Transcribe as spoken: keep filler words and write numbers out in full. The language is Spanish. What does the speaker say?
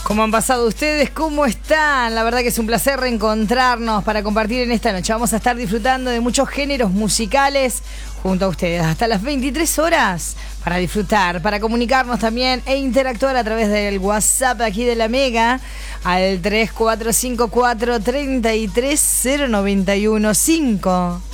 ¿Cómo han pasado ustedes? ¿Cómo están? La verdad que es un placer reencontrarnos para compartir en esta noche. Vamos a estar disfrutando de muchos géneros musicales junto a ustedes hasta las veintitrés horas para disfrutar, para comunicarnos también e interactuar a través del WhatsApp aquí de la Mega al tres cuatro cinco cuatro, tres tres cero nueve uno cinco.